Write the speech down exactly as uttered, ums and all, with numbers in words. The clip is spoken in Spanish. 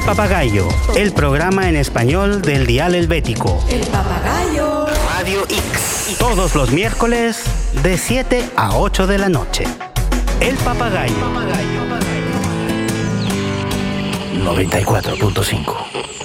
Papagayo, el programa en español del Dial Helvético. El Papagayo. Radio X. Todos los miércoles de siete a ocho de la noche. El Papagayo. noventa y cuatro punto cinco.